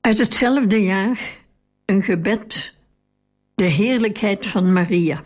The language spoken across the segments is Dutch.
Uit hetzelfde jaar een gebed, de heerlijkheid van Maria.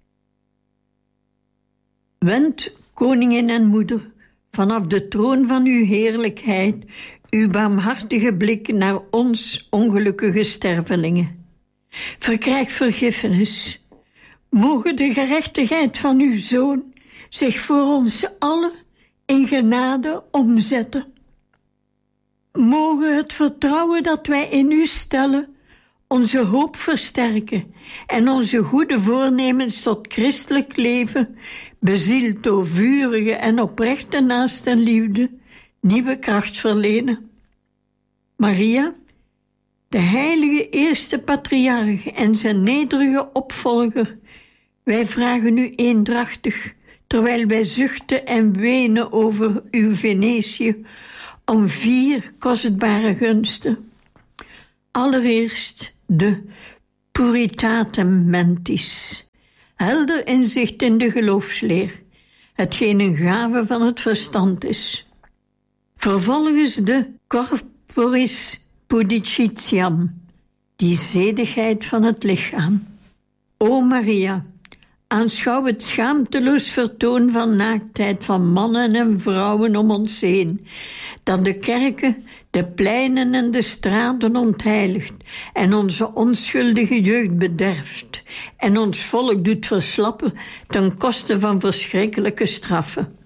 Wend, koningin en moeder, vanaf de troon van uw heerlijkheid uw barmhartige blik naar ons ongelukkige stervelingen. Verkrijg vergiffenis. Mogen de gerechtigheid van uw Zoon zich voor ons allen in genade omzetten. Mogen het vertrouwen dat wij in u stellen onze hoop versterken en onze goede voornemens tot christelijk leven, bezield door vurige en oprechte naastenliefde, nieuwe kracht verlenen. Maria, de heilige eerste patriarch en zijn nederige opvolger, wij vragen u eendrachtig, terwijl wij zuchten en wenen over uw Venetië, om 4 kostbare gunsten. Allereerst de puritatem mentis, helder inzicht in de geloofsleer, hetgeen een gave van het verstand is. Vervolgens de corporis pudicitiam, die zedigheid van het lichaam. O Maria, aanschouw het schaamteloos vertoon van naaktheid van mannen en vrouwen om ons heen, dat de kerken, de pleinen en de straten ontheiligt en onze onschuldige jeugd bederft en ons volk doet verslappen ten koste van verschrikkelijke straffen.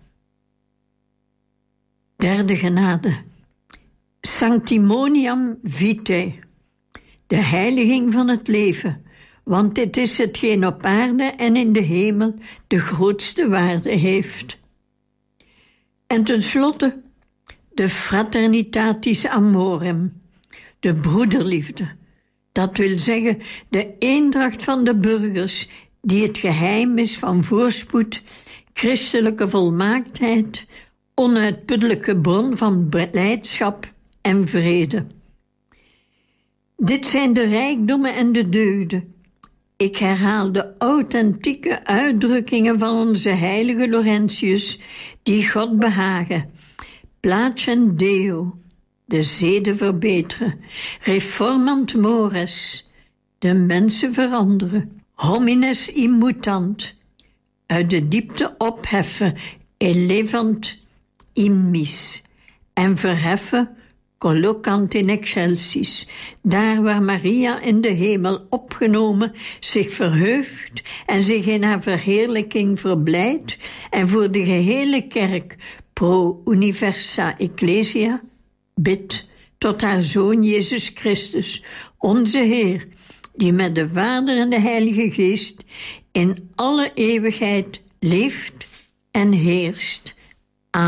Derde genade. Sanctimoniam vitae, de heiliging van het leven, want dit is hetgeen op aarde en in de hemel de grootste waarde heeft. En tenslotte de fraternitatis amorem, de broederliefde. Dat wil zeggen de eendracht van de burgers, die het geheim is van voorspoed, christelijke volmaaktheid, onuitputtelijke bron van blijdschap en vrede. Dit zijn de rijkdommen en de deugden. Ik herhaal de authentieke uitdrukkingen van onze heilige Laurentius, die God behagen. Placent Deo, de zeden verbeteren. Reformant mores, de mensen veranderen. Homines immutant, uit de diepte opheffen. Elevant immis, en verheffen. Collocant in excelsis, daar waar Maria in de hemel opgenomen zich verheugt en zich in haar verheerlijking verblijdt en voor de gehele kerk pro universa ecclesia bidt tot haar Zoon Jezus Christus, onze Heer, die met de Vader en de Heilige Geest in alle eeuwigheid leeft en heerst.